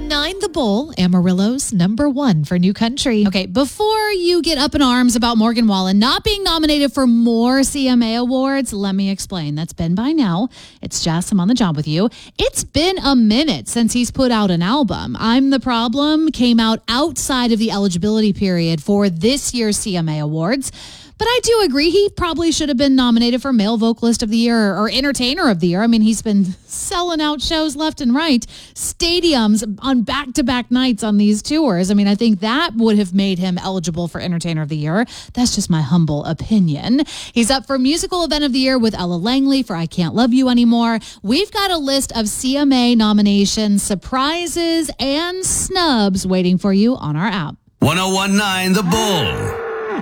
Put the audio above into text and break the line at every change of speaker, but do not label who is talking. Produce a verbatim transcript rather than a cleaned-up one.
one oh one nine The Bull, Amarillo's number one for new country. Okay, before you get up in arms about Morgan Wallen not being nominated for more C M A awards, let me explain. That's Ben by now. It's Jess. I'm on the job with you. It's been a minute since he's put out an album. I'm the Problem came out outside of the eligibility period for this year's C M A awards. But I do agree he probably should have been nominated for Male Vocalist of the Year or Entertainer of the Year. I mean, he's been selling out shows left and right, stadiums on back-to-back nights on these tours. I mean, I think that would have made him eligible for Entertainer of the Year. That's just my humble opinion. He's up for Musical Event of the Year with Ella Langley for I Can't Love You Anymore. We've got a list of C M A nominations, surprises, and snubs waiting for you on our app.
one oh one nine The Bull.